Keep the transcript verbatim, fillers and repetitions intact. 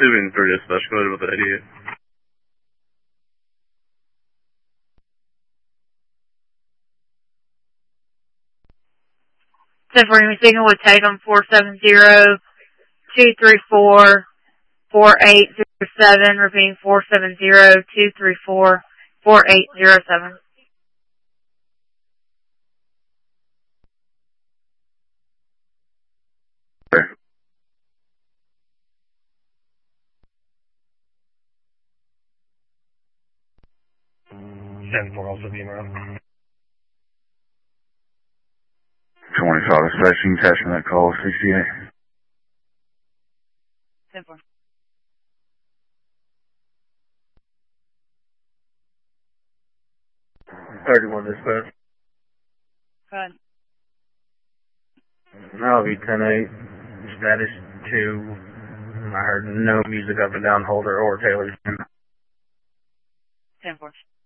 receiving three dispatch, go ahead with the eighty-eight. ten four, you're speaking with Tatum four seven zero, two three four, four eight zero seven, repeating four seven zero, two three four, four eight zero seven. Okay. ten four, also being around. twenty-five dispatching, attachment that call, sixty-eight. ten four. thirty-one dispatch. Go ahead. That'll be ten eight. Status two. I heard no music up and down Holder or Taylor's. ten four.